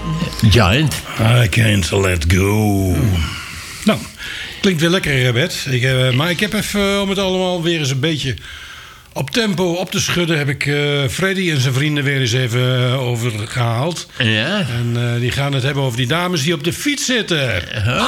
Giant. I can't let go. Nou, klinkt weer lekker, Bert. Maar ik heb even, om het allemaal weer eens een beetje op tempo op te schudden, heb ik Freddy en zijn vrienden weer eens even overgehaald. Ja. En die gaan het hebben over die dames die op de fiets zitten.